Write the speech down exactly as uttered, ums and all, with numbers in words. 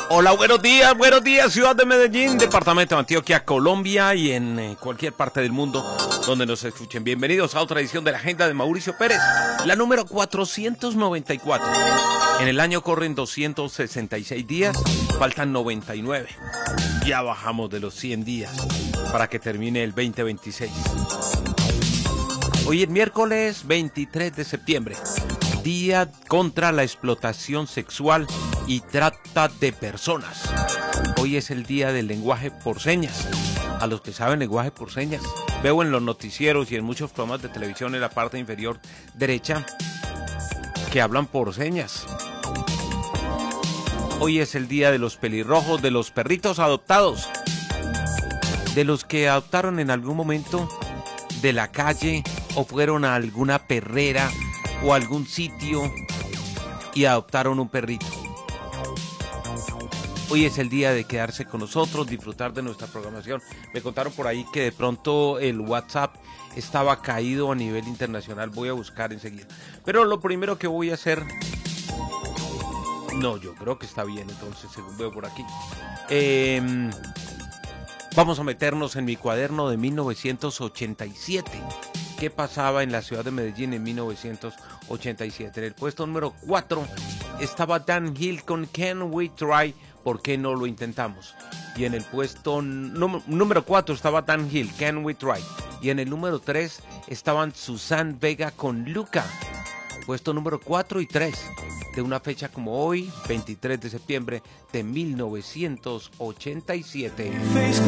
Hola, buenos días, buenos días, ciudad de Medellín, departamento de Antioquia, Colombia y en eh, cualquier parte del mundo donde nos escuchen. Bienvenidos a otra edición de la Agenda de Mauricio Pérez, la número cuatrocientos noventa y cuatro. En el año corren doscientos sesenta y seis días, faltan noventa y nueve. Ya bajamos de los cien días para que termine el veinte veintiséis. Hoy es miércoles veintitrés de septiembre, Día contra la explotación sexual y trata de personas. Hoy es el día del lenguaje por señas. A los que saben lenguaje por señas, veo en los noticieros y en muchos programas de televisión en la parte inferior derecha que hablan por señas. Hoy es el día de los pelirrojos, de los perritos adoptados, de los que adoptaron en algún momento de la calle o fueron a alguna perrera o a algún sitio y adoptaron un perrito. Hoy es el día de quedarse con nosotros, disfrutar de nuestra programación. Me contaron por ahí que de pronto el WhatsApp estaba caído a nivel internacional. Voy a buscar enseguida. Pero lo primero que voy a hacer... No, yo creo que está bien, entonces, según veo por aquí. Eh, vamos a meternos en mi cuaderno de mil novecientos ochenta y siete. ¿Qué pasaba en la ciudad de Medellín en mil novecientos ochenta y siete? En el puesto número cuatro estaba Dan Hill con Can We Try? ¿Por qué no lo intentamos? Y en el puesto número cuatro estaba Dan Hill, Can We Try? Y en el número tres estaban Susan Vega con Luca. Puesto número cuatro y tres de una fecha como hoy, veintitrés de septiembre de mil novecientos ochenta y siete.